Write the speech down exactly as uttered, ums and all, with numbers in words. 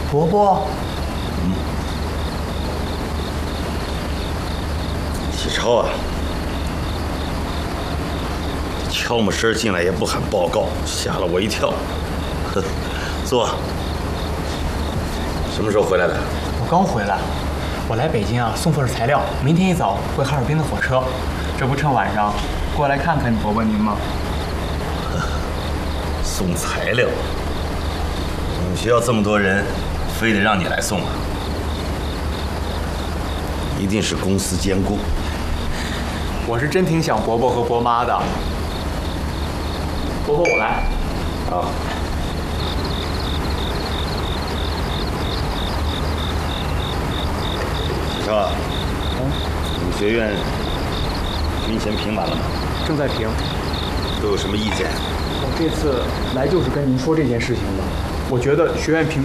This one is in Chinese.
伯伯， 嗯，启超啊，悄没声进来也不喊报告，吓了我一跳。呵，坐。什么时候回来的？ 我刚回来，我来北京啊，送份材料，明天一早回哈尔滨的火车。这不趁晚上过来看看伯伯您吗？ 送材料？我们学校这么多人，非得让你来送啊？一定是公司兼顾。 我是真挺想伯伯和伯妈的。伯伯，我来。 啊。启超啊， 嗯， 你们学院军衔评完了吗？ 正在评。 都有什么意见？ 我这次来就是跟您说这件事情的。我觉得学院评。